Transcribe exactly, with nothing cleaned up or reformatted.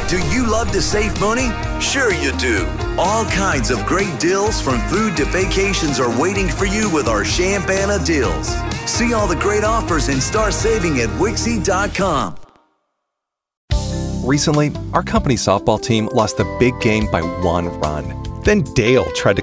Do you love to save money? Sure you do. All kinds of great deals from food to vacations are waiting for you with our Champana deals. See all the great offers and start saving at Wixie dot com. Recently, our company softball team lost the big game by one run. Then Dale tried to